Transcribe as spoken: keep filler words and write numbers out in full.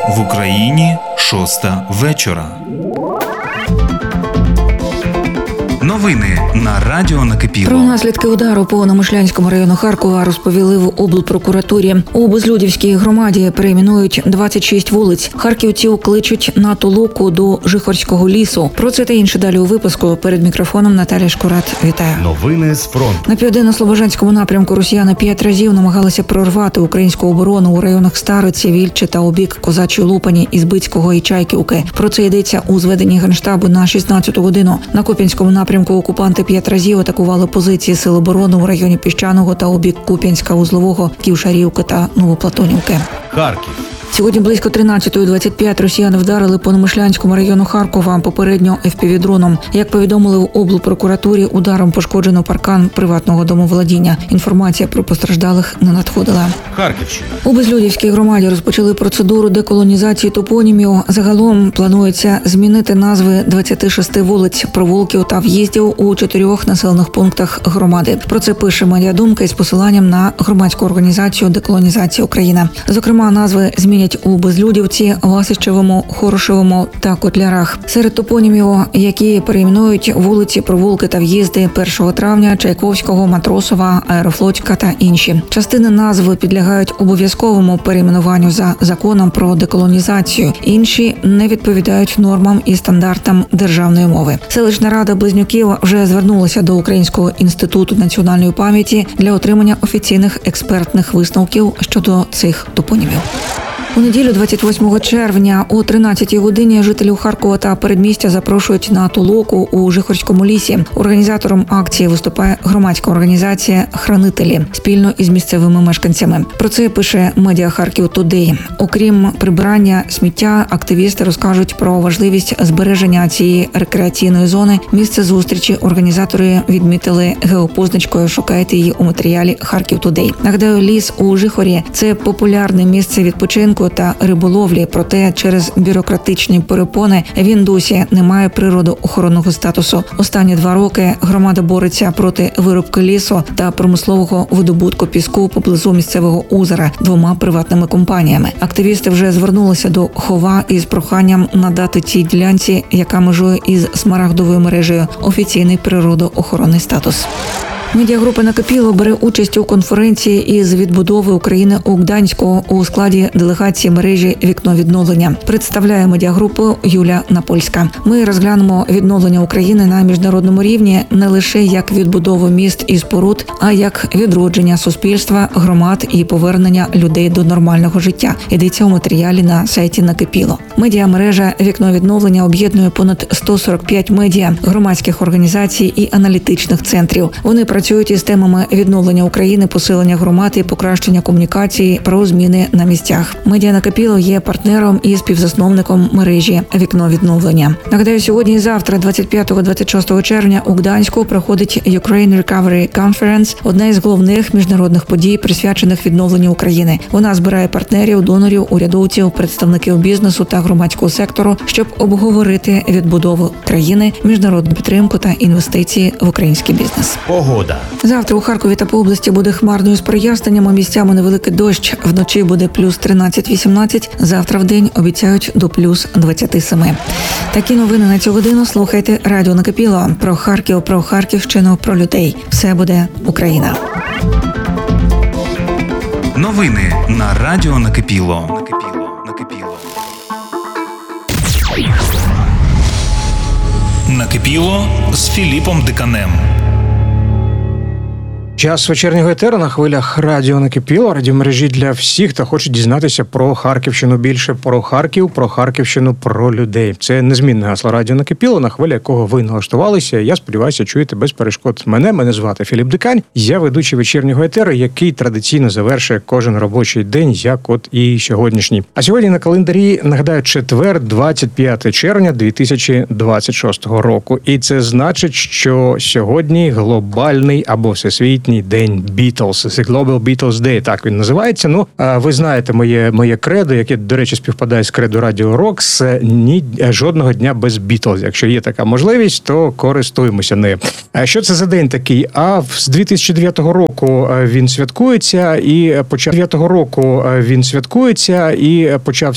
В Україні шоста вечора. Новини на радіо Накипіло. Про наслідки удару по Намишлянському району Харкова розповіли в облпрокуратурі. У Безлюдівській громаді перейменують двадцять шість вулиць. Харківців кличуть на толоку до Жихорського лісу. Про це та інше далі у випуску. Перед мікрофоном Наталя Шкурат. Вітаю. Новини з фронту. На південно-слобожанському напрямку росіяни п'ять разів намагалися прорвати українську оборону у районах Стариці, Вільче та у бік Козачої Лупані, Ізбицького і Чайківки. Про це йдеться у зведенні Генштабу на шістнадцяту годину. На Куп'янському напрямку окупанти п'ять разів атакували позиції сил оборони у районі Піщаного та у бік Куп'янська, Узлового, Ківшарівки та Новоплатонівки. Харків. Сьогодні близько тринадцятої двадцять п'ять росіяни вдарили по Намишлянському району Харкова, попередньо еф пі ві-дроном. Як повідомили в облпрокуратурі, ударом пошкоджено паркан приватного домоволодіння. Інформація про постраждалих не надходила. Харківщина. У Безлюдівській громаді розпочали процедуру деколонізації топонімів. Загалом планується змінити назви двадцяти шести вулиць, провулків та в'їздів у чотирьох населених пунктах громади. Про це пише Медіадумка із посиланням на громадську організацію «Деколонізація Україна». Зокрема, назви змінять у Безлюдівці, Васищевому, Хорошевому та Котлярах. Серед топонімів, які перейменують вулиці, провулки та в'їзди першого травня, Чайковського, Матросова, Аерофлотська та інші. Частини назв підлягають обов'язковому перейменуванню за законом про деколонізацію. Інші не відповідають нормам і стандартам державної мови. Селищна рада Близнюків вже звернулася до Українського інституту національної пам'яті для отримання офіційних експертних висновків щодо цих топонімів. У неділю двадцять восьмого червня о тринадцятій годині жителів Харкова та передмістя запрошують на толоку у Жихорському лісі. Організатором акції виступає громадська організація «Хранителі» спільно із місцевими мешканцями. Про це пише Медіа Харків Тудей. Окрім прибирання сміття, активісти розкажуть про важливість збереження цієї рекреаційної зони. Місце зустрічі організатори відмітили геопозначкою. Шукайте її у матеріалі Харків Тудей. Нагадаю, ліс у Жихорі – це популярне місце відпочинку та риболовлі, проте через бюрократичні перепони він досі не має природоохоронного статусу. Останні два роки громада бореться проти вирубки лісу та промислового видобутку піску поблизу місцевого озера двома приватними компаніями. Активісти вже звернулися до Хова із проханням надати цій ділянці, яка межує із Смарагдовою мережею, офіційний природоохоронний статус. Медіагрупа «Накипіло» бере участь у конференції із відбудови України у Гданську у складі делегації мережі «Вікно відновлення». Представляє медіагрупу Юля Напольська. Ми розглянемо відновлення України на міжнародному рівні не лише як відбудову міст і споруд, а як відродження суспільства, громад і повернення людей до нормального життя. Йдеться у матеріалі на сайті «Накипіло». Медіамережа «Вікно відновлення» об'єднує понад сто сорок п'ять медіа, громадських організацій і аналітичних центрів. Вони працюють із темами відновлення України, посилення громад і покращення комунікації про зміни на місцях. Медіа Накипіло є партнером і співзасновником мережі «Вікно відновлення». Нагадаю, сьогодні і завтра, двадцять п'ятого - двадцять шостого червня, у Гданську проходить Ukraine Recovery Conference – одна із головних міжнародних подій, присвячених відновленню України. Вона збирає партнерів, донорів, урядовців, представників бізнесу та громадського сектору, щоб обговорити відбудову країни, міжнародну підтримку та інвестиції в український бізнес. Погода. Завтра у Харкові та по області буде хмарною з проясненнями, місцями невеликий дощ. Вночі буде плюс тринадцять - вісімнадцять, завтра в день обіцяють до плюс двадцять сім. Такі новини на цю годину слухайте радіо Накипіло. Про Харків, про Харківщину, про людей. Все буде Україна. Новини на радіо Накипіло. Накипіло. Накипіло. Накипіло з Філіпом Диканем. Час вечірнього етеру на хвилях радіо Накипіло, радіомережі для всіх, хто хоче дізнатися про Харківщину більше, про Харків, про Харківщину, про людей. Це незмінне гасло радіо Накипіло, на хвилі якого ви налаштувалися. Я сподіваюся, чуєте без перешкод мене. Мене звати Філіп Дикань. Я ведучий вечірнього етеру, який традиційно завершує кожен робочий день, як от і сьогоднішній. А сьогодні на календарі, нагадаю, четвер, двадцять п'яте червня дві тисячі двадцять шостого року. І це значить, що сьогодні глобальний або всесвітній день Beatles. Це Global Beatles Day, так він називається. Ну, ви знаєте моє, моє кредо, яке, до речі, співпадає з кредо Радіо Рокс. Ні, жодного дня без Beatles. Якщо є така можливість, то користуємося нею. А що це за день такий? А з дві тисячі дев'ятого року він святкується і почав дев'ятого року він святкується і почав